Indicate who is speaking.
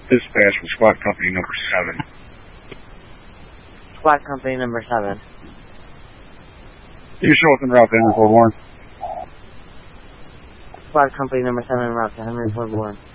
Speaker 1: Dispatch with SWAT company number 7.
Speaker 2: SWAT company number 7.
Speaker 1: You show us en route to Henry Ford Warren.
Speaker 2: SWAT company number 7 en route to Henry Ford Warren.